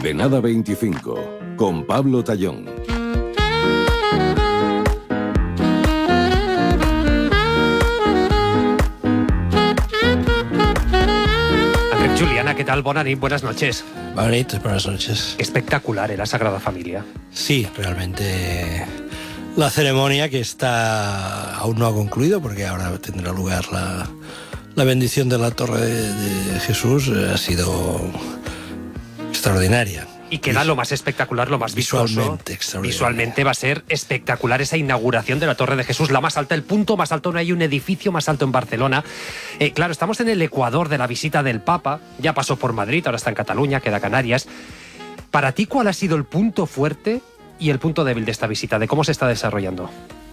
De Nada 25, con Pablo Tallón. Juliana, ¿qué tal? Buenas noches. Buenas noches. Espectacular la Sagrada Familia. Sí, realmente la ceremonia, que aún no ha concluido, porque ahora tendrá lugar la bendición de la Torre de Jesús, ha sido extraordinaria. Y queda lo más espectacular, lo más vistoso. Visualmente va a ser espectacular esa inauguración de la Torre de Jesús, la más alta, el punto más alto. No hay un edificio más alto en Barcelona. Claro, estamos en el ecuador de la visita del Papa. Ya pasó por Madrid, ahora está en Cataluña, queda Canarias. Para ti, ¿cuál ha sido el punto fuerte y el punto débil de esta visita? ¿De cómo se está desarrollando?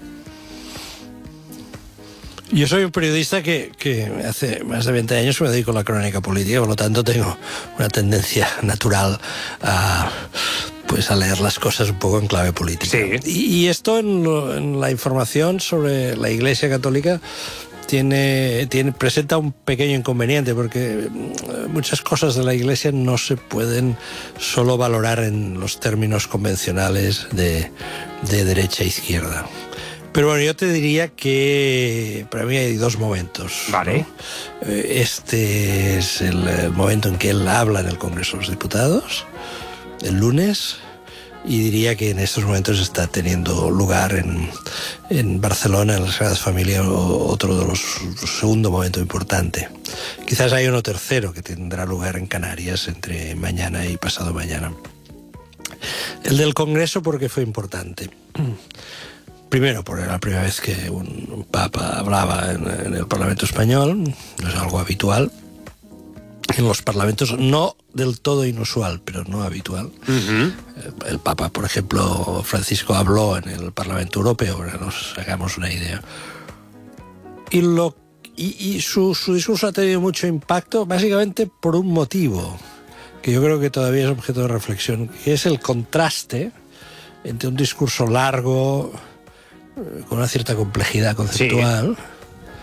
Yo soy un periodista que hace más de 20 años me dedico a la crónica política, por lo tanto tengo una tendencia natural a leer las cosas un poco en clave política. Sí. Y esto en la información sobre la Iglesia Católica presenta un pequeño inconveniente, porque muchas cosas de la Iglesia no se pueden solo valorar en los términos convencionales de derecha e izquierda. Pero bueno, yo te diría que para mí hay dos momentos. Vale. ¿No? Este es el momento en que él habla en el Congreso de los Diputados, el lunes, y diría que en estos momentos está teniendo lugar en Barcelona, en la Sagrada Familia, otro de los segundo momento importante. Quizás hay uno tercero que tendrá lugar en Canarias entre mañana y pasado mañana. El del Congreso, porque fue importante. Primero, porque era la primera vez que un papa hablaba en el Parlamento español, no es algo habitual. En los parlamentos, no del todo inusual, pero no habitual. Uh-huh. El papa, por ejemplo, Francisco habló en el Parlamento Europeo, para que nos hagamos una idea. Y su discurso ha tenido mucho impacto, básicamente por un motivo, que yo creo que todavía es objeto de reflexión, que es el contraste entre un discurso largo, con una cierta complejidad conceptual, sí,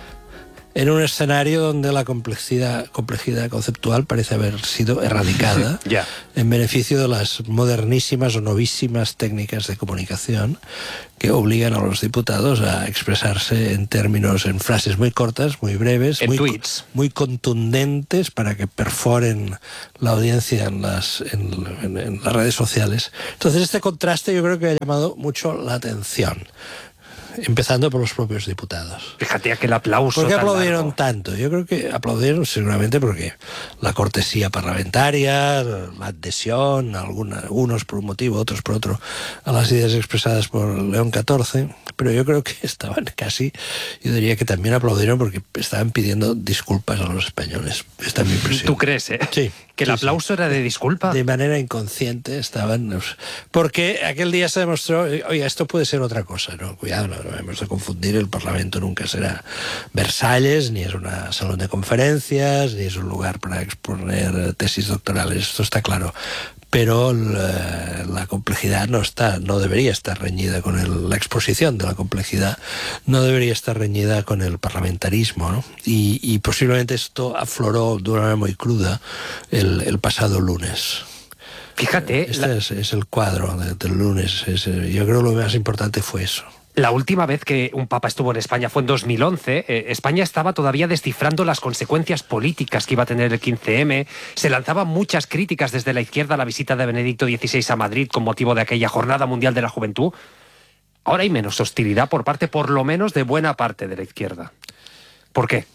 en un escenario donde la complejidad conceptual parece haber sido erradicada yeah, en beneficio de las modernísimas o novísimas técnicas de comunicación que obligan a los diputados a expresarse en frases muy cortas, muy breves, muy contundentes, para que perforen la audiencia en las redes sociales. Entonces este contraste yo creo que ha llamado mucho la atención, empezando por los propios diputados. Fíjate aquel aplauso. ¿Por qué aplaudieron tanto? Yo creo que aplaudieron seguramente porque la cortesía parlamentaria, la adhesión, unos por un motivo, otros por otro, a las ideas expresadas por León XIV, pero yo creo que estaban yo diría que también aplaudieron porque estaban pidiendo disculpas a los españoles. Esta es mi impresión. ¿Tú crees, Sí. ¿Que el aplauso era de disculpa? De manera inconsciente estaban... Porque aquel día se demostró, oiga, esto puede ser otra cosa, ¿no? Cuidado, no hemos de confundir, el Parlamento nunca será Versalles, ni es un salón de conferencias, ni es un lugar para exponer tesis doctorales, esto está claro. Pero la complejidad no debería estar reñida con la exposición de la complejidad, no debería estar reñida con el parlamentarismo, ¿no? Y posiblemente esto afloró de una manera muy cruda el pasado lunes. Fíjate. Es el cuadro del lunes. Yo creo que lo más importante fue eso. La última vez que un papa estuvo en España fue en 2011. España estaba todavía descifrando las consecuencias políticas que iba a tener el 15M. Se lanzaban muchas críticas desde la izquierda a la visita de Benedicto XVI a Madrid con motivo de aquella Jornada Mundial de la Juventud. Ahora hay menos hostilidad por lo menos, de buena parte de la izquierda. ¿Por qué?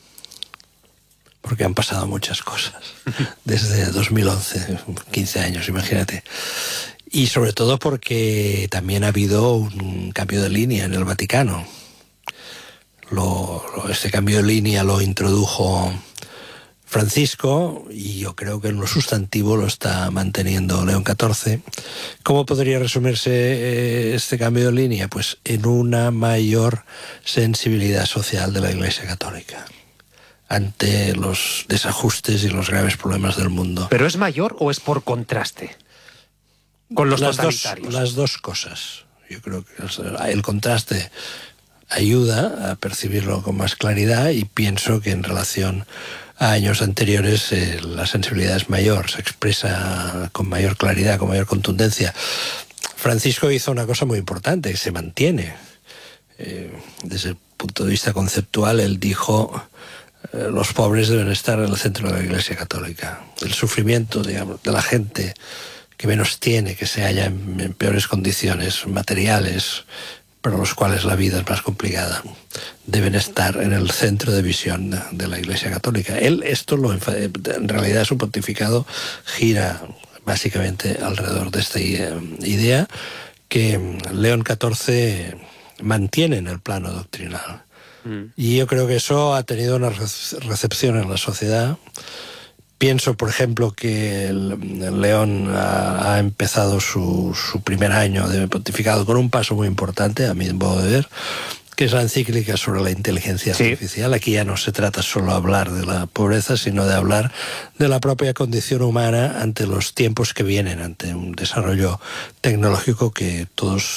Porque han pasado muchas cosas desde 2011, 15 años, imagínate. Y sobre todo porque también ha habido un cambio de línea en el Vaticano. Este cambio de línea lo introdujo Francisco, y yo creo que en lo sustantivo lo está manteniendo León XIV. ¿Cómo podría resumirse este cambio de línea? Pues en una mayor sensibilidad social de la Iglesia Católica ante los desajustes y los graves problemas del mundo. ¿Pero es mayor o es por contraste con los totalitarios? Las dos cosas. Yo creo que el contraste ayuda a percibirlo con más claridad, y pienso que en relación a años anteriores la sensibilidad es mayor, se expresa con mayor claridad, con mayor contundencia. Francisco hizo una cosa muy importante, que se mantiene. Desde el punto de vista conceptual, él dijo: los pobres deben estar en el centro de la Iglesia Católica. El sufrimiento, digamos, de la gente que menos tiene, que se halla en peores condiciones materiales, para los cuales la vida es más complicada, deben estar en el centro de visión de la Iglesia Católica. Él en realidad su pontificado gira básicamente alrededor de esta idea que León XIV mantiene en el plano doctrinal. Y yo creo que eso ha tenido una recepción en la sociedad. Pienso, por ejemplo, que el León ha empezado su primer año de pontificado con un paso muy importante, a mi modo de ver, que es la encíclica sobre la inteligencia artificial. Aquí ya no se trata solo de hablar de la pobreza, sino de hablar de la propia condición humana ante los tiempos que vienen, ante un desarrollo tecnológico que todos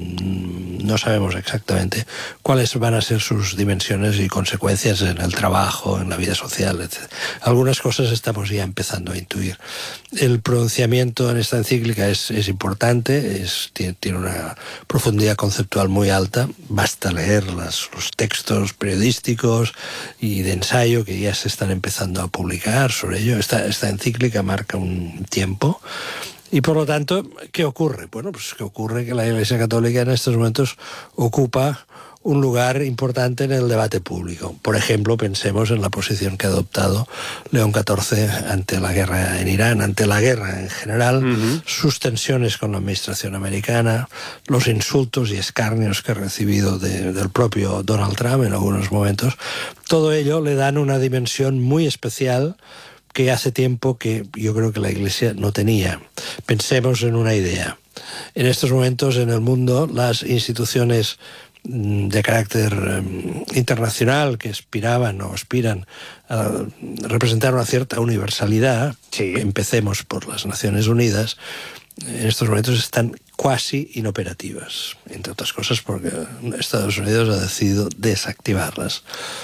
no sabemos exactamente cuáles van a ser sus dimensiones y consecuencias en el trabajo, en la vida social, etc. Algunas cosas estamos ya empezando a intuir. El pronunciamiento en esta encíclica es importante, tiene una profundidad conceptual muy alta. Basta leer los textos periodísticos y de ensayo que ya se están empezando a publicar sobre ello. Esta encíclica marca un tiempo. Y por lo tanto, ¿qué ocurre? Bueno, pues que ocurre que la Iglesia Católica en estos momentos ocupa un lugar importante en el debate público. Por ejemplo, pensemos en la posición que ha adoptado León XIV ante la guerra en Irán, ante la guerra en general, sus tensiones con la administración americana, los insultos y escarnios que ha recibido del propio Donald Trump en algunos momentos. Todo ello le dan una dimensión muy especial que hace tiempo que yo creo que la Iglesia no tenía. Pensemos en una idea. En estos momentos en el mundo las instituciones de carácter internacional que aspiraban o aspiran a representar una cierta universalidad, empecemos por las Naciones Unidas, en estos momentos están cuasi inoperativas, entre otras cosas porque Estados Unidos ha decidido desactivarlas.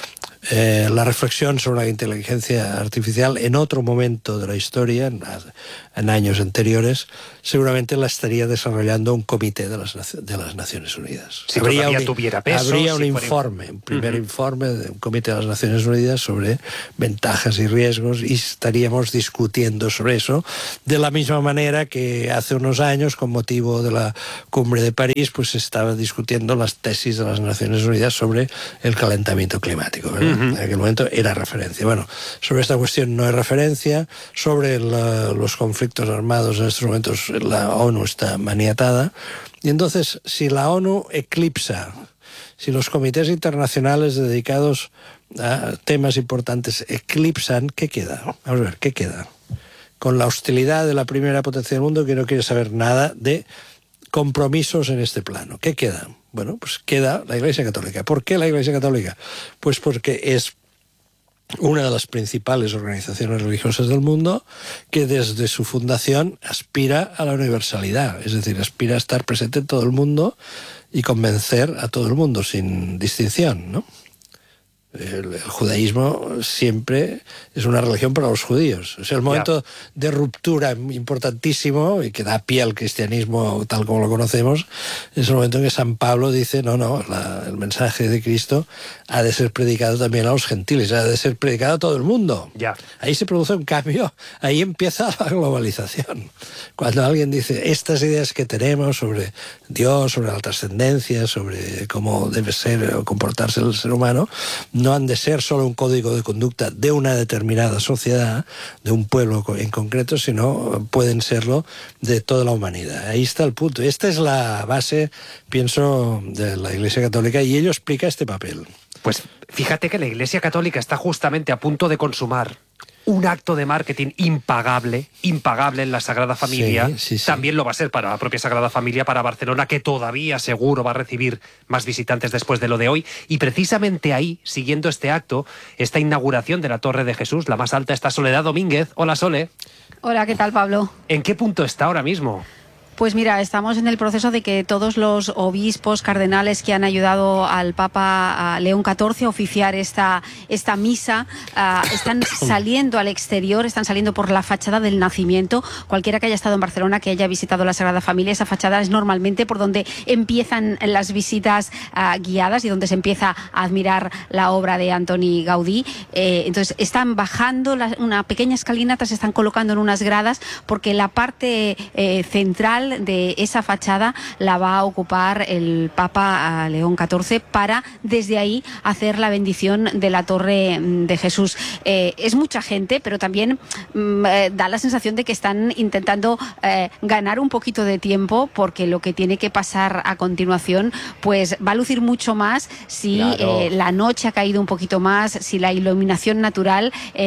La reflexión sobre la inteligencia artificial en otro momento de la historia, en años anteriores, seguramente la estaría desarrollando un comité de las Naciones Unidas. Si habría tuviera peso, habría un informe, un primer informe de un comité de las Naciones Unidas sobre ventajas y riesgos, y estaríamos discutiendo sobre eso de la misma manera que hace unos años, con motivo de la cumbre de París, pues se estaba discutiendo las tesis de las Naciones Unidas sobre el calentamiento climático, ¿verdad? En aquel momento era referencia. Bueno, sobre esta cuestión no hay referencia. Sobre los conflictos armados en estos momentos la ONU está maniatada. Y entonces, si la ONU eclipsa, si los comités internacionales dedicados a temas importantes eclipsan, ¿qué queda? Vamos a ver, ¿qué queda? Con la hostilidad de la primera potencia del mundo que no quiere saber nada de compromisos en este plano. ¿Qué queda? Bueno, pues queda la Iglesia Católica. ¿Por qué la Iglesia Católica? Pues porque es una de las principales organizaciones religiosas del mundo que desde su fundación aspira a la universalidad, es decir, aspira a estar presente en todo el mundo y convencer a todo el mundo sin distinción, ¿no? El judaísmo siempre es una religión para los judíos. Es el momento de ruptura importantísimo y que da pie al cristianismo tal como lo conocemos. Es el momento en que San Pablo dice, el mensaje de Cristo ha de ser predicado también a los gentiles, ha de ser predicado a todo el mundo. Ahí se produce un cambio, ahí empieza la globalización. Cuando alguien dice estas ideas que tenemos sobre Dios, sobre la trascendencia, sobre cómo debe ser o comportarse el ser humano, no han de ser solo un código de conducta de una determinada sociedad, de un pueblo en concreto, sino pueden serlo de toda la humanidad. Ahí está el punto. Esta es la base, pienso, de la Iglesia Católica, y ello explica este papel. Pues fíjate que la Iglesia Católica está justamente a punto de consumar un acto de marketing impagable en la Sagrada Familia. Sí. También lo va a ser para la propia Sagrada Familia, para Barcelona, que todavía seguro va a recibir más visitantes después de lo de hoy. Y precisamente ahí, siguiendo este acto, esta inauguración de la Torre de Jesús, la más alta, está Soledad Domínguez. Hola, Sole. Hola, ¿qué tal, Pablo? ¿En qué punto está ahora mismo? Pues mira, estamos en el proceso de que todos los obispos, cardenales que han ayudado al Papa León XIV a oficiar esta misa, están saliendo al exterior, están saliendo por la fachada del Nacimiento. Cualquiera que haya estado en Barcelona, que haya visitado la Sagrada Familia, esa fachada es normalmente por donde empiezan las visitas guiadas y donde se empieza a admirar la obra de Antoni Gaudí. Entonces están bajando una pequeña escalinata, se están colocando en unas gradas, porque la parte central de esa fachada la va a ocupar el Papa León XIV para desde ahí hacer la bendición de la Torre de Jesús. Es mucha gente, pero también da la sensación de que están intentando ganar un poquito de tiempo, porque lo que tiene que pasar a continuación pues va a lucir mucho más si la noche ha caído un poquito más, si la iluminación natural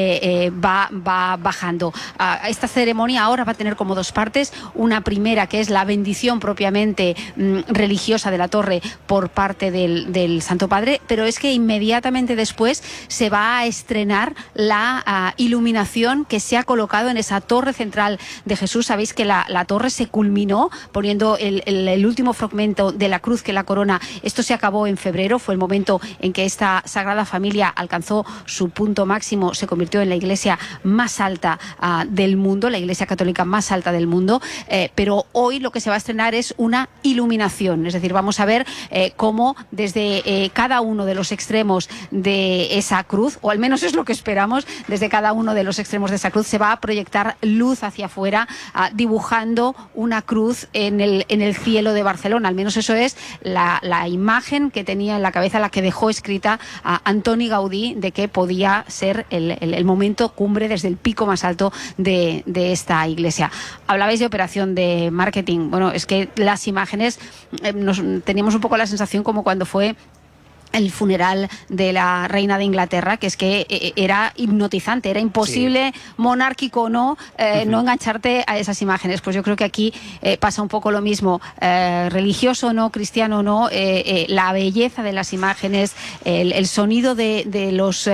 va bajando. Esta ceremonia ahora va a tener como dos partes. Una primera, que es la bendición propiamente religiosa de la torre por parte del Santo Padre, pero es que inmediatamente después se va a estrenar la iluminación que se ha colocado en esa torre central de Jesús. Sabéis que la torre se culminó poniendo el último fragmento de la cruz que la corona. Esto se acabó en febrero, fue el momento en que esta Sagrada Familia alcanzó su punto máximo, se convirtió en la iglesia más alta del mundo, la iglesia católica más alta del mundo, pero hoy lo que se va a estrenar es una iluminación, es decir, vamos a ver cómo desde cada uno de los extremos de esa cruz, o al menos es lo que esperamos, desde cada uno de los extremos de esa cruz se va a proyectar luz hacia afuera, dibujando una cruz en el cielo de Barcelona. Al menos eso es la imagen que tenía en la cabeza, la que dejó escrita a Antoni Gaudí, de que podía ser el momento cumbre desde el pico más alto de esta iglesia. Hablabais de operación de marketing. Bueno, es que las imágenes teníamos un poco la sensación como cuando fue el funeral de la reina de Inglaterra, que es que era hipnotizante, era imposible, sí, monárquico o no, no engancharte a esas imágenes. Pues yo creo que aquí pasa un poco lo mismo, religioso o no, cristiano o no, la belleza de las imágenes, el sonido de los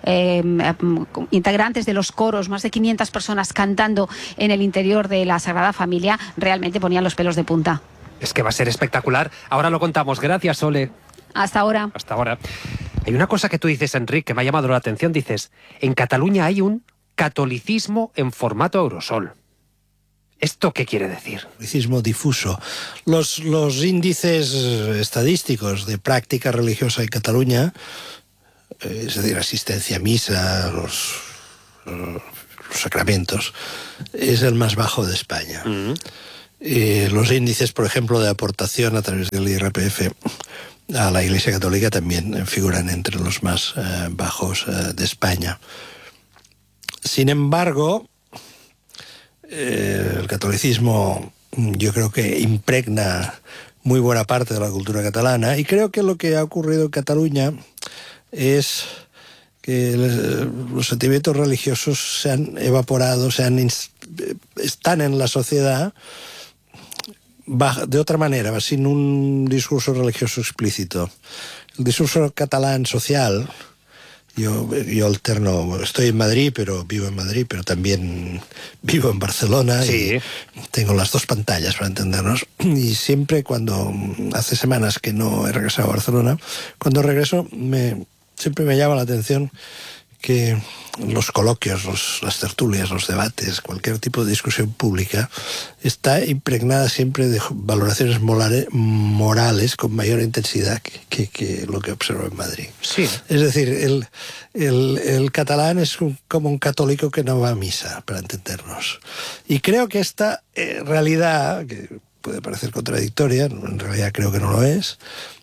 integrantes de los coros, más de 500 personas cantando en el interior de la Sagrada Familia, realmente ponían los pelos de punta. Es que va a ser espectacular. Ahora lo contamos. Gracias, Sole. Hasta ahora. Hasta ahora. Hay una cosa que tú dices, Enric, que me ha llamado la atención. Dices, en Cataluña hay un catolicismo en formato Eurosol. ¿Esto qué quiere decir? Catolicismo difuso. Los índices estadísticos de práctica religiosa en Cataluña, es decir, asistencia a misa, los sacramentos, es el más bajo de España. Los índices, por ejemplo, de aportación a través del IRPF a la Iglesia Católica también figuran entre los más bajos de España. Sin embargo, el catolicismo yo creo que impregna muy buena parte de la cultura catalana, y creo que lo que ha ocurrido en Cataluña es que los sentimientos religiosos se han evaporado, están en la sociedad de otra manera, sin un discurso religioso explícito. El discurso catalán social, yo alterno, estoy en Madrid, pero vivo en Madrid, pero también vivo en Barcelona, sí, y tengo las dos pantallas para entendernos, y siempre cuando hace semanas que no he regresado a Barcelona, cuando regreso siempre me llama la atención que los coloquios, las tertulias, los debates, cualquier tipo de discusión pública está impregnada siempre de valoraciones morales con mayor intensidad que lo que observo en Madrid. Sí. Es decir, el catalán es como un católico que no va a misa, para entendernos. Y creo que esta realidad, que puede parecer contradictoria, en realidad creo que no lo es,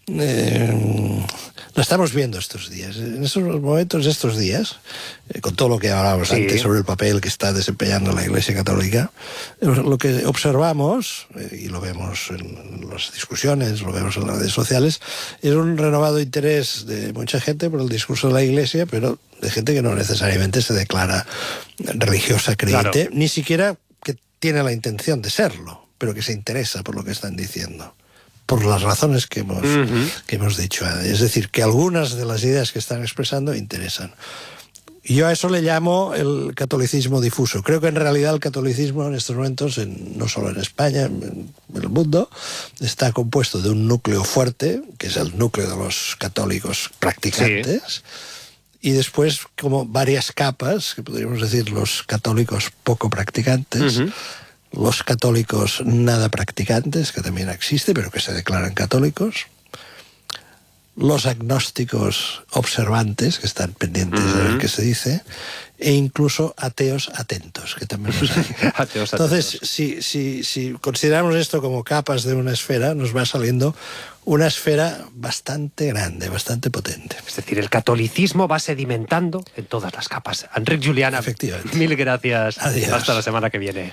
lo estamos viendo estos días. En esos momentos, estos días, con todo lo que hablábamos antes sobre el papel que está desempeñando la Iglesia Católica, lo que observamos, y lo vemos en las discusiones, lo vemos en las redes sociales, es un renovado interés de mucha gente por el discurso de la Iglesia, pero de gente que no necesariamente se declara religiosa, creyente, ni siquiera que tiene la intención de serlo, pero que se interesa por lo que están diciendo, por las razones que hemos dicho. Es decir, que algunas de las ideas que están expresando interesan. Yo a eso le llamo el catolicismo difuso. Creo que en realidad el catolicismo en estos momentos, no solo en España, en el mundo, está compuesto de un núcleo fuerte, que es el núcleo de los católicos practicantes, sí, y después como varias capas, que podríamos decir los católicos poco practicantes, los católicos nada practicantes, que también existe, pero que se declaran católicos, los agnósticos observantes, que están pendientes de ver qué se dice, e incluso ateos atentos, que también los hay. Entonces, si consideramos esto como capas de una esfera, nos va saliendo una esfera bastante grande, bastante potente. Es decir, el catolicismo va sedimentando en todas las capas. Enric Juliana, efectivamente, mil gracias. Adiós. Hasta la semana que viene.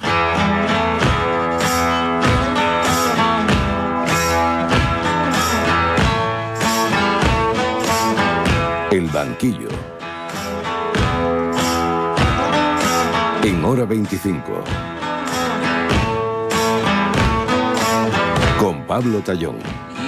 El banquillo. En Hora 25. Con Pablo Tallón.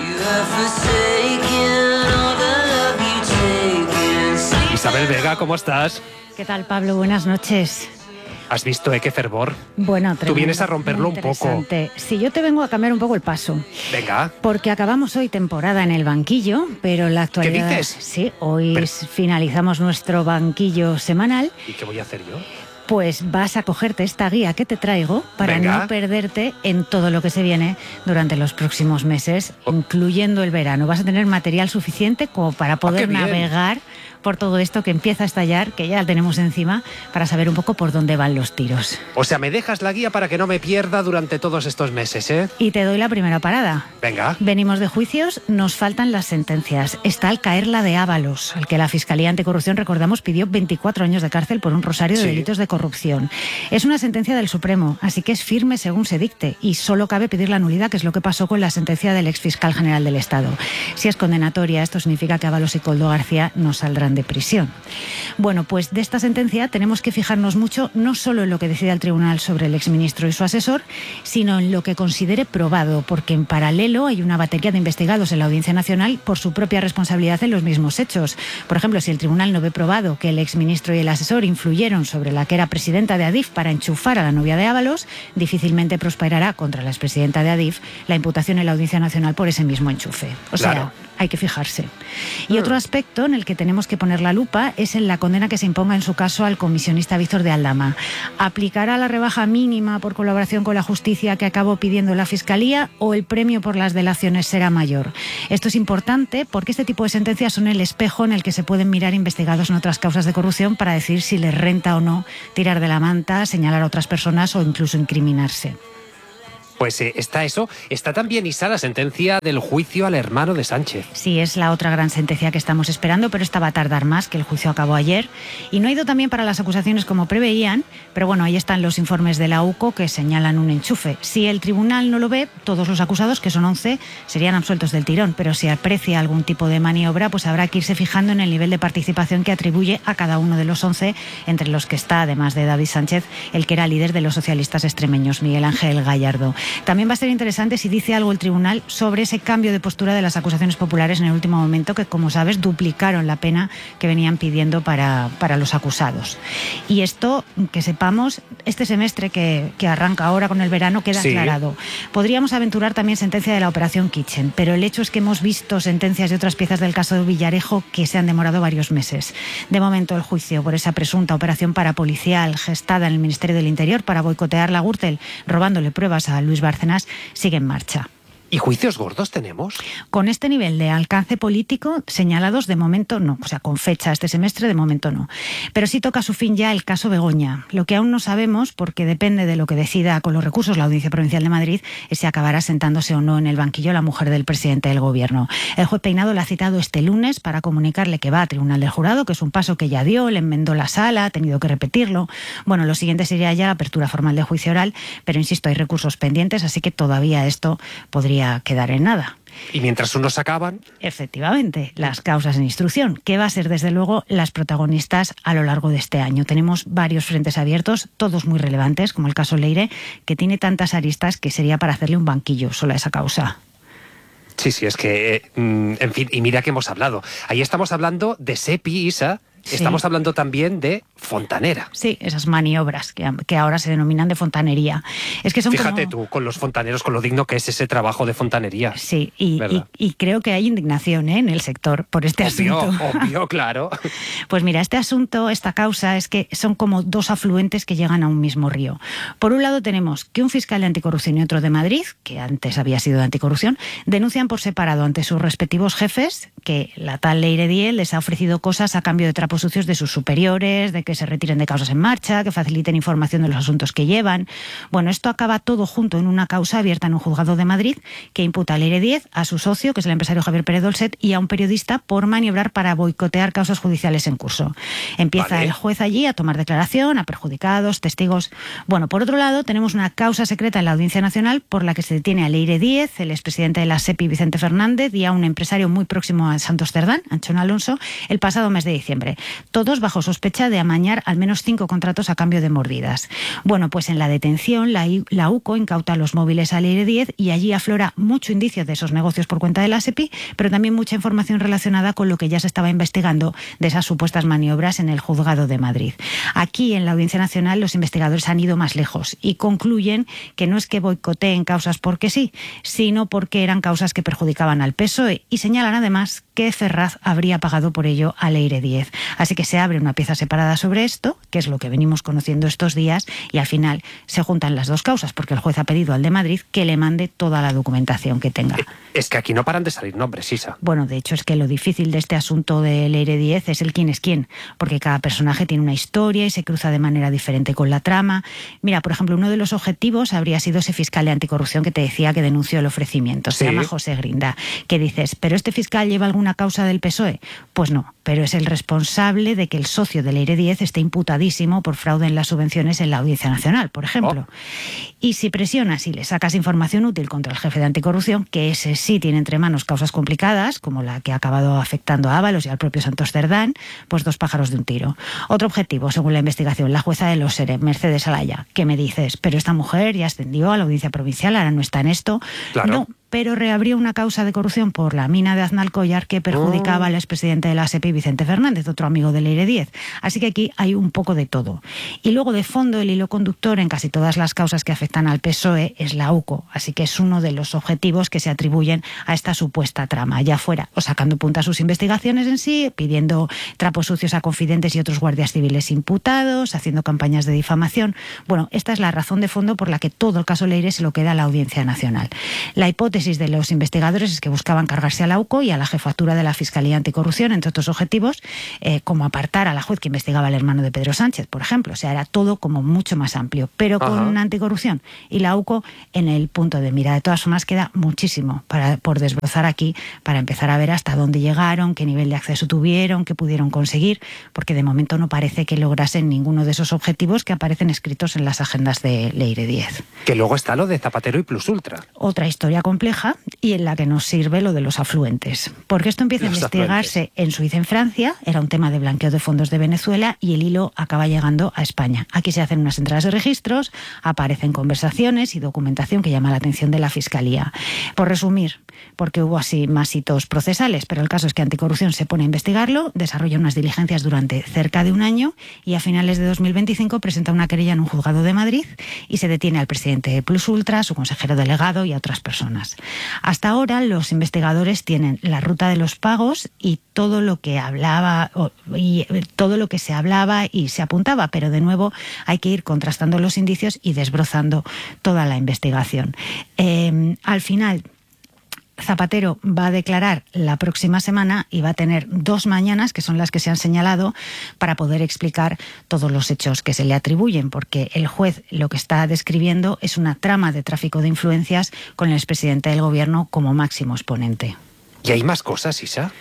Isabel Vega, ¿cómo estás? ¿Qué tal, Pablo? Buenas noches. ¿Has visto qué fervor? Bueno, tremendo. Tú vienes a romperlo un poco. Sí, yo te vengo a cambiar un poco el paso. Venga. Porque acabamos hoy temporada en el banquillo, pero en la actualidad... ¿Qué dices? Sí, hoy finalizamos nuestro banquillo semanal. ¿Y qué voy a hacer yo? Pues vas a cogerte esta guía que te traigo para no perderte en todo lo que se viene durante los próximos meses, incluyendo el verano. Vas a tener material suficiente como para poder navegar por todo esto que empieza a estallar, que ya tenemos encima, para saber un poco por dónde van los tiros. O sea, me dejas la guía para que no me pierda durante todos estos meses, ¿eh? Y te doy la primera parada. Venga. Venimos de juicios, nos faltan las sentencias. Está al caer la de Ábalos, al que la Fiscalía Anticorrupción, recordamos, pidió 24 años de cárcel por un rosario de delitos de corrupción. Es una sentencia del Supremo, así que es firme según se dicte, y solo cabe pedir la nulidad, que es lo que pasó con la sentencia del exfiscal general del Estado. Si es condenatoria, esto significa que Ábalos y Koldo García no saldrán de prisión. Bueno, pues de esta sentencia tenemos que fijarnos mucho no solo en lo que decida el tribunal sobre el exministro y su asesor, sino en lo que considere probado, porque en paralelo hay una batería de investigados en la Audiencia Nacional por su propia responsabilidad en los mismos hechos. Por ejemplo, si el tribunal no ve probado que el exministro y el asesor influyeron sobre la que era presidenta de Adif para enchufar a la novia de Ábalos, difícilmente prosperará contra la expresidenta de Adif la imputación en la Audiencia Nacional por ese mismo enchufe. O sea, hay que fijarse. Y otro aspecto en el que tenemos que poner la lupa es en la condena que se imponga en su caso al comisionista Víctor de Aldama. ¿Aplicará la rebaja mínima por colaboración con la justicia que acabó pidiendo la Fiscalía o el premio por las delaciones será mayor? Esto es importante porque este tipo de sentencias son el espejo en el que se pueden mirar investigados en otras causas de corrupción para decir si les renta o no tirar de la manta, señalar a otras personas o incluso incriminarse. Pues está eso. Está también, Isa, la sentencia del juicio al hermano de Sánchez. Sí, es la otra gran sentencia que estamos esperando, pero esta va a tardar más, que el juicio acabó ayer. Y no ha ido también para las acusaciones como preveían, pero bueno, ahí están los informes de la UCO que señalan un enchufe. Si el tribunal no lo ve, todos los acusados, que son 11, serían absueltos del tirón, pero si aprecia algún tipo de maniobra, pues habrá que irse fijando en el nivel de participación que atribuye a cada uno de los 11, entre los que está, además de David Sánchez, el que era líder de los socialistas extremeños, Miguel Ángel Gallardo. También va a ser interesante si dice algo el tribunal sobre ese cambio de postura de las acusaciones populares en el último momento, que, como sabes, duplicaron la pena que venían pidiendo para los acusados. Y esto, que sepamos, este semestre que arranca ahora con el verano queda aclarado. Podríamos aventurar también sentencia de la Operación Kitchen, pero el hecho es que hemos visto sentencias de otras piezas del caso de Villarejo que se han demorado varios meses. De momento, el juicio por esa presunta operación parapolicial gestada en el Ministerio del Interior para boicotear la Gürtel, robándole pruebas a Luis Bárcenas, sigue en marcha. ¿Y juicios gordos tenemos? Con este nivel de alcance político señalados de momento no, o sea, con fecha este semestre de momento no. Pero sí toca su fin ya el caso Begoña. Lo que aún no sabemos, porque depende de lo que decida con los recursos la Audiencia Provincial de Madrid, es si acabará sentándose o no en el banquillo la mujer del presidente del Gobierno. El juez Peinado la ha citado este lunes para comunicarle que va a Tribunal del Jurado, que es un paso que ya dio, le enmendó la sala, ha tenido que repetirlo. Bueno, lo siguiente sería ya la apertura formal de juicio oral, pero insisto, hay recursos pendientes, así que todavía esto podría quedar en nada. Y mientras unos acaban... Efectivamente, las causas en instrucción, que va a ser desde luego las protagonistas a lo largo de este año. Tenemos varios frentes abiertos, todos muy relevantes, como el caso Leire, que tiene tantas aristas que sería para hacerle un banquillo solo a esa causa. Sí, es que, en fin, y mira que hemos hablado. Ahí estamos hablando de Sepi, Isa, Sí. Estamos hablando también de fontanera. Sí, esas maniobras que ahora se denominan de fontanería. Es que son Fíjate tú, con los fontaneros, con lo digno que es ese trabajo de fontanería. Sí, y creo que hay indignación en el sector por este asunto. Obvio, claro. Pues mira, este asunto, esta causa, es que son como dos afluentes que llegan a un mismo río. Por un lado tenemos que un fiscal de anticorrupción y otro de Madrid, que antes había sido de anticorrupción, denuncian por separado ante sus respectivos jefes que la tal Leire Díez les ha ofrecido cosas a cambio de trapos sucios de sus superiores, de que se retiren de causas en marcha, que faciliten información de los asuntos que llevan. Bueno, esto acaba todo junto en una causa abierta en un juzgado de Madrid que imputa a Leire Díez, a su socio, que es el empresario Javier Pérez Dolcet, y a un periodista por maniobrar para boicotear causas judiciales en curso. Empieza el juez allí a tomar declaración a perjudicados, testigos. Bueno, por otro lado, tenemos una causa secreta en la Audiencia Nacional por la que se detiene a Leire Díez, el expresidente de la SEPI Vicente Fernández, y a un empresario muy próximo a Santos Cerdán, Anchón Alonso, el pasado mes de diciembre. Todos bajo sospecha de amañar al menos 5 contratos a cambio de mordidas. Bueno, pues en la detención la UCO incauta los móviles a Leire Díez y allí aflora mucho indicio de esos negocios por cuenta de la SEPI, pero también mucha información relacionada con lo que ya se estaba investigando de esas supuestas maniobras en el juzgado de Madrid. Aquí en la Audiencia Nacional los investigadores han ido más lejos y concluyen que no es que boicoteen causas porque sí, sino porque eran causas que perjudicaban al PSOE, y señalan además que Ferraz habría pagado por ello a Leire Díez. Así que se abre una pieza separada sobre esto, que es lo que venimos conociendo estos días, y al final se juntan las dos causas, porque el juez ha pedido al de Madrid que le mande toda la documentación que tenga. Es que aquí no paran de salir nombres, Isa. Bueno, de hecho es que lo difícil de este asunto de Leire Díez es el quién es quién, porque cada personaje tiene una historia y se cruza de manera diferente con la trama. Mira, por ejemplo, uno de los objetivos habría sido ese fiscal de anticorrupción que te decía que denunció el ofrecimiento. Se llama José Grinda. Que dices, ¿pero este fiscal lleva alguna causa del PSOE? Pues no, pero es el responsable de que el socio de Leire Díez esté imputadísimo por fraude en las subvenciones en la Audiencia Nacional, por ejemplo. Y si presionas y le sacas información útil contra el jefe de anticorrupción, que ese sí tiene entre manos causas complicadas, como la que ha acabado afectando a Ábalos y al propio Santos Cerdán, pues 2 pájaros de un tiro. Otro objetivo, según la investigación, la jueza de Los Sere, Mercedes Alaya, que me dices, pero esta mujer ya ascendió a la Audiencia Provincial, ahora no está en esto. Claro. No, pero reabrió una causa de corrupción por la mina de Aznalcóllar que perjudicaba al expresidente de la SEPI, Vicente Fernández, otro amigo de Leire Díez. Así que aquí hay un poco de todo. Y luego, de fondo, el hilo conductor en casi todas las causas que afectan al PSOE es la UCO. Así que es uno de los objetivos que se atribuyen a esta supuesta trama, ya fuera o sacando punta a sus investigaciones en sí, pidiendo trapos sucios a confidentes y otros guardias civiles imputados, haciendo campañas de difamación. Bueno, esta es la razón de fondo por la que todo el caso Leire se lo queda a la Audiencia Nacional. La hipótesis de los investigadores es que buscaban cargarse a la UCO y a la jefatura de la Fiscalía Anticorrupción, entre otros objetivos, como apartar a la juez que investigaba al hermano de Pedro Sánchez, por ejemplo. O sea, era todo como mucho más amplio, pero con anticorrupción y la UCO en el punto de mira. De todas formas, queda muchísimo por desbrozar aquí, para empezar a ver hasta dónde llegaron, qué nivel de acceso tuvieron, qué pudieron conseguir, porque de momento no parece que lograsen ninguno de esos objetivos que aparecen escritos en las agendas de Leire Díez. Que luego está lo de Zapatero y Plus Ultra. Otra historia compleja y en la que nos sirve lo de los afluentes. Porque esto empieza a investigarse en Suiza, en Francia, era un tema de blanqueo de fondos de Venezuela y el hilo acaba llegando a España. Aquí se hacen unas entradas de registros, aparecen conversaciones y documentación que llama la atención de la Fiscalía. Por resumir, porque hubo así más hitos procesales, pero el caso es que Anticorrupción se pone a investigarlo, desarrolla unas diligencias durante cerca de un año y a finales de 2025 presenta una querella en un juzgado de Madrid y se detiene al presidente de Plus Ultra, su consejero delegado y a otras personas. Hasta ahora los investigadores tienen la ruta de los pagos y todo lo que se hablaba y se apuntaba, pero de nuevo hay que ir contrastando los indicios y desbrozando toda la investigación. Al final, Zapatero va a declarar la próxima semana y va a tener 2 mañanas, que son las que se han señalado, para poder explicar todos los hechos que se le atribuyen, porque el juez lo que está describiendo es una trama de tráfico de influencias con el expresidente del gobierno como máximo exponente. ¿Y hay más cosas, Isa?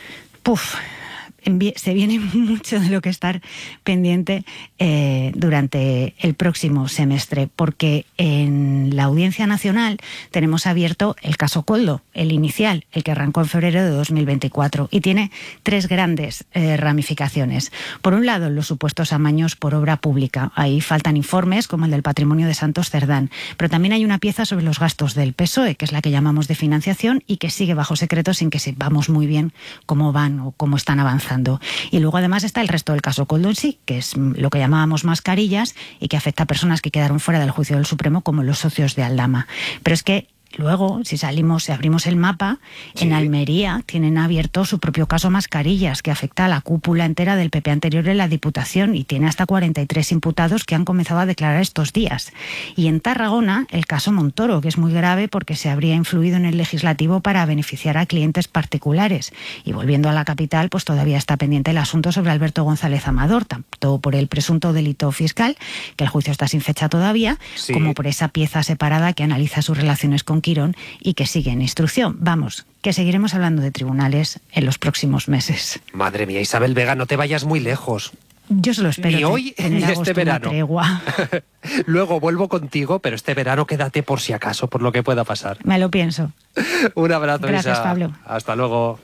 Se viene mucho de lo que estar pendiente durante el próximo semestre, porque en la Audiencia Nacional tenemos abierto el caso Koldo, el inicial, el que arrancó en febrero de 2024, y tiene 3 grandes ramificaciones. Por un lado, los supuestos amaños por obra pública. Ahí faltan informes, como el del patrimonio de Santos Cerdán, pero también hay una pieza sobre los gastos del PSOE, que es la que llamamos de financiación y que sigue bajo secreto sin que sepamos muy bien cómo van o cómo están avanzando. avanzando. Y luego además está el resto del caso Koldo en sí, que es lo que llamábamos mascarillas y que afecta a personas que quedaron fuera del juicio del Supremo, como los socios de Aldama. Pero es que luego, si abrimos el mapa, sí, en Almería tienen abierto su propio caso Mascarillas, que afecta a la cúpula entera del PP anterior en la Diputación y tiene hasta 43 imputados que han comenzado a declarar estos días. Y en Tarragona, el caso Montoro, que es muy grave porque se habría influido en el legislativo para beneficiar a clientes particulares. Y volviendo a la capital, pues todavía está pendiente el asunto sobre Alberto González Amador, tanto por el presunto delito fiscal, que el juicio está sin fecha todavía, sí, como por esa pieza separada que analiza sus relaciones con Quirón y que sigue en instrucción. Vamos, que seguiremos hablando de tribunales en los próximos meses. Madre mía, Isabel Vega, no te vayas muy lejos. Yo solo espero ni hoy ni este verano. Tregua. Luego vuelvo contigo, pero este verano quédate por si acaso, por lo que pueda pasar. Me lo pienso. Un abrazo, gracias, Isa. Pablo. Hasta luego.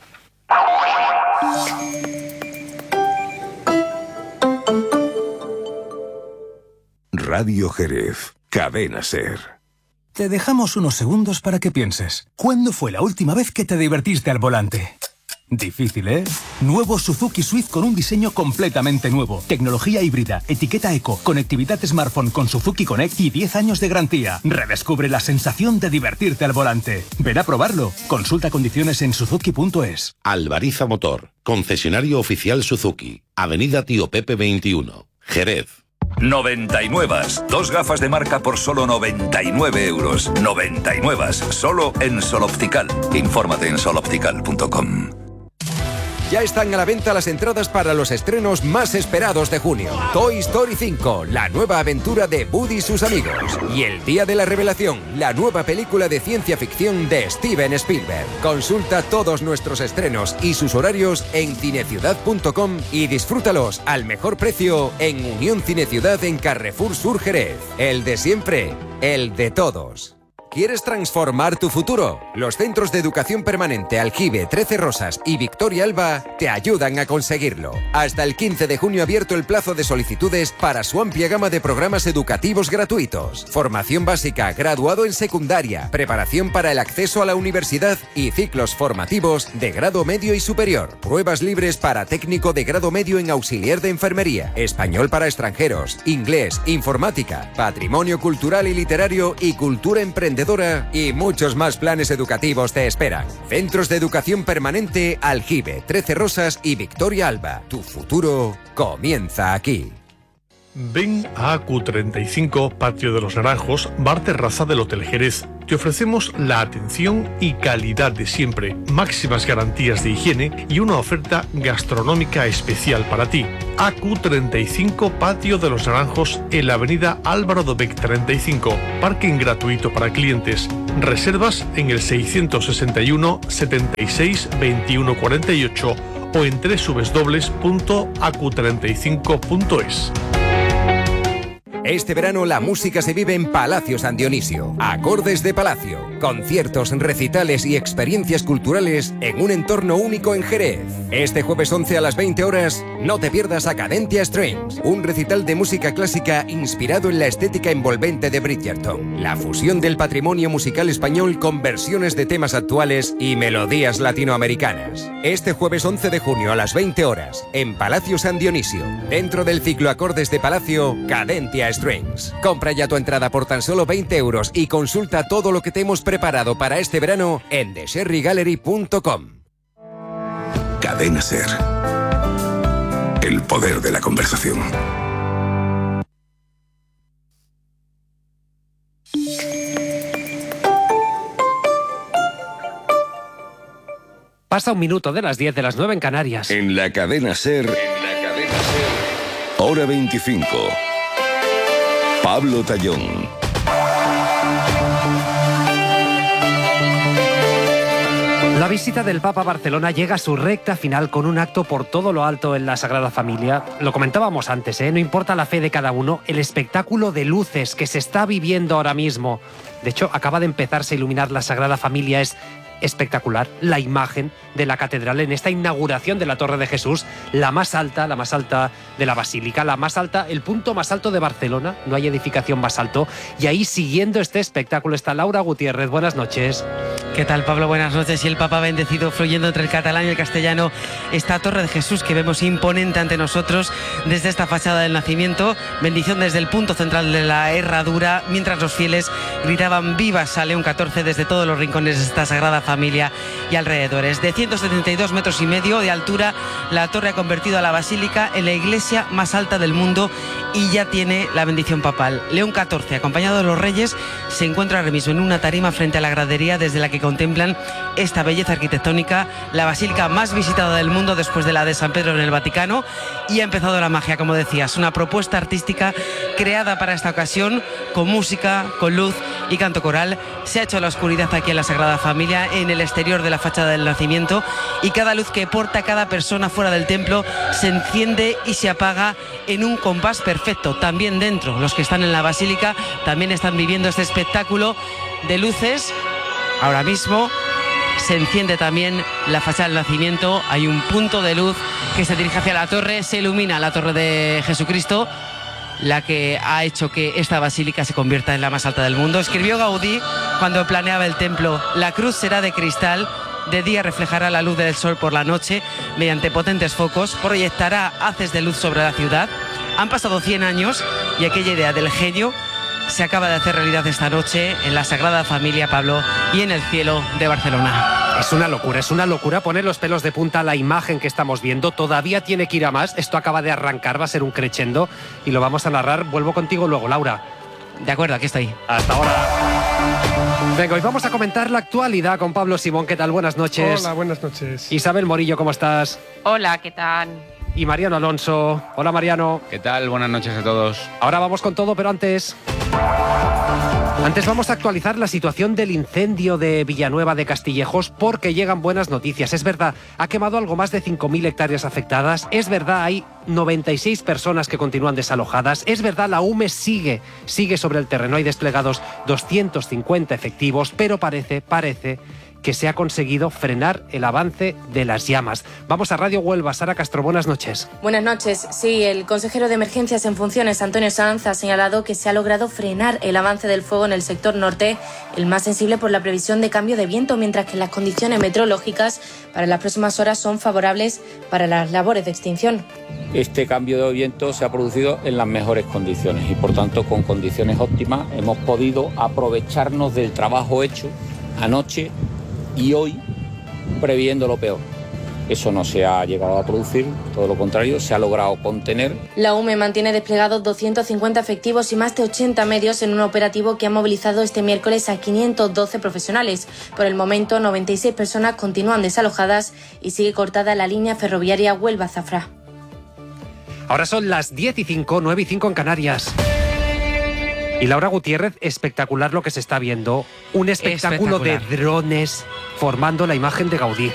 Radio Jerez, Cadena SER. Te dejamos unos segundos para que pienses. ¿Cuándo fue la última vez que te divertiste al volante? Difícil, ¿eh? Nuevo Suzuki Swift con un diseño completamente nuevo. Tecnología híbrida, etiqueta eco, conectividad smartphone con Suzuki Connect y 10 años de garantía. Redescubre la sensación de divertirte al volante. Ven a probarlo. Consulta condiciones en suzuki.es. Albariza Motor, concesionario oficial Suzuki. Avenida Tío Pepe 21, Jerez. 99. 2 gafas de marca por solo 99 euros. 99. Solo en Soloptical. Infórmate en soloptical.com. Ya están a la venta las entradas para los estrenos más esperados de junio. Toy Story 5, la nueva aventura de Woody y sus amigos. Y El Día de la Revelación, la nueva película de ciencia ficción de Steven Spielberg. Consulta todos nuestros estrenos y sus horarios en cineciudad.com y disfrútalos al mejor precio en Unión Cineciudad en Carrefour Sur Jerez. El de siempre, el de todos. ¿Quieres transformar tu futuro? Los centros de educación permanente Aljibe, 13 Rosas y Victoria Alba te ayudan a conseguirlo. Hasta el 15 de junio abierto el plazo de solicitudes para su amplia gama de programas educativos gratuitos. Formación básica, graduado en secundaria, preparación para el acceso a la universidad y ciclos formativos de grado medio y superior. Pruebas libres para técnico de grado medio en auxiliar de enfermería, español para extranjeros, inglés, informática, patrimonio cultural y literario y cultura emprendedora y muchos más planes educativos te esperan. Centros de educación permanente Aljibe, 13 Rosas y Victoria Alba. Tu futuro comienza aquí. Ven a AQ35, Patio de los Naranjos, bar terraza del Hotel Jerez. Te ofrecemos la atención y calidad de siempre, máximas garantías de higiene y una oferta gastronómica especial para ti. AQ35, Patio de los Naranjos, en la avenida Álvaro Dobech 35. Parking gratuito para clientes. Reservas en el 661 76 21 48 o en www.acu35.es. Este verano la música se vive en Palacio San Dionisio. Acordes de Palacio. Conciertos, recitales y experiencias culturales en un entorno único en Jerez. Este jueves 11 a las 20 horas, no te pierdas Acadentia Strings, un recital de música clásica inspirado en la estética envolvente de Bridgerton. La fusión del patrimonio musical español con versiones de temas actuales y melodías latinoamericanas. Este jueves 11 de junio a las 20 horas, en Palacio San Dionisio, dentro del ciclo Acordes de Palacio, Cadentia Strings. Compra ya tu entrada por tan solo 20 euros y consulta todo lo que te hemos preparado para este verano en thesherrygallery.com. Cadena SER. El poder de la conversación. Pasa un minuto de las 10 de las 9 en Canarias. En la Cadena SER. Hora 25. Pablo Tallón. La visita del Papa a Barcelona llega a su recta final con un acto por todo lo alto en la Sagrada Familia. Lo comentábamos antes, no importa la fe de cada uno, el espectáculo de luces que se está viviendo ahora mismo. De hecho, acaba de empezarse a iluminar la Sagrada Familia, es espectacular la imagen de la catedral en esta inauguración de la Torre de Jesús, la más alta de la Basílica, la más alta, el punto más alto de Barcelona, no hay edificación más alto, y ahí siguiendo este espectáculo está Laura Gutiérrez. Buenas noches. ¿Qué tal, Pablo? Buenas noches. Y el Papa bendecido fluyendo entre el catalán y el castellano, esta Torre de Jesús que vemos imponente ante nosotros desde esta fachada del nacimiento. Bendición desde el punto central de la herradura, mientras los fieles gritaban vivas a León XIV desde todos los rincones de esta Sagrada Familia y alrededores. De 172 metros y medio de altura, la torre ha convertido a la basílica en la iglesia más alta del mundo y ya tiene la bendición papal. León XIV, acompañado de los reyes, se encuentra ahora mismo en una tarima frente a la gradería desde la que contemplan esta belleza arquitectónica, la basílica más visitada del mundo después de la de San Pedro en el Vaticano, y ha empezado la magia, como decías, una propuesta artística creada para esta ocasión, con música, con luz y canto coral. Se ha hecho la oscuridad aquí en la Sagrada Familia, en el exterior de la fachada del nacimiento, y cada luz que porta cada persona fuera del templo se enciende y se apaga en un compás perfecto. También dentro, los que están en la basílica también están viviendo este espectáculo de luces. Ahora mismo se enciende también la fachada del nacimiento, hay un punto de luz que se dirige hacia la torre, se ilumina la torre de Jesucristo, la que ha hecho que esta basílica se convierta en la más alta del mundo. Escribió Gaudí cuando planeaba el templo: la cruz será de cristal, de día reflejará la luz del sol, por la noche, mediante potentes focos, proyectará haces de luz sobre la ciudad. Han pasado 100 años y aquella idea del genio se acaba de hacer realidad esta noche en la Sagrada Familia, Pablo, y en el cielo de Barcelona. Es una locura poner los pelos de punta a la imagen que estamos viendo. Todavía tiene que ir a más. Esto acaba de arrancar, va a ser un crescendo y lo vamos a narrar. Vuelvo contigo luego, Laura. De acuerdo, aquí estoy. Hasta ahora. Venga, hoy vamos a comentar la actualidad con Pablo Simón. ¿Qué tal? Buenas noches. Hola, buenas noches. Isabel Morillo, ¿cómo estás? Hola, ¿qué tal? Y Mariano Alonso. Hola, Mariano. ¿Qué tal? Buenas noches a todos. Ahora vamos con todo, pero antes vamos a actualizar la situación del incendio de Villanueva de Castillejos, porque llegan buenas noticias. Es verdad, ha quemado algo más de 5.000 hectáreas afectadas. Es verdad, hay 96 personas que continúan desalojadas. Es verdad, la UME sigue sobre el terreno. Hay desplegados 250 efectivos, pero parece que se ha conseguido frenar el avance de las llamas. Vamos a Radio Huelva. Sara Castro, buenas noches. Buenas noches. Sí, el consejero de Emergencias en funciones, Antonio Sanz, ha señalado que se ha logrado frenar el avance del fuego en el sector norte, el más sensible por la previsión de cambio de viento, mientras que las condiciones meteorológicas para las próximas horas son favorables para las labores de extinción. Este cambio de viento se ha producido en las mejores condiciones y, por tanto, con condiciones óptimas hemos podido aprovecharnos del trabajo hecho anoche y hoy, previendo lo peor. Eso no se ha llegado a producir, todo lo contrario, se ha logrado contener. La UME mantiene desplegados 250 efectivos y más de 80 medios en un operativo que ha movilizado este miércoles a 512 profesionales. Por el momento, 96 personas continúan desalojadas y sigue cortada la línea ferroviaria Huelva-Zafra. Ahora son las 10:05, 9:05 en Canarias. Y Laura Gutiérrez, espectacular lo que se está viendo. Un espectáculo de drones formando la imagen de Gaudí.